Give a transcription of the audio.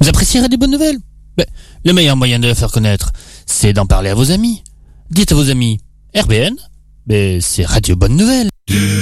Vous appréciez Radio Bonne Nouvelle? Ben, le meilleur moyen de la faire connaître, c'est d'en parler à vos amis. Dites à vos amis, RBN, ben, c'est Radio Bonne Nouvelle.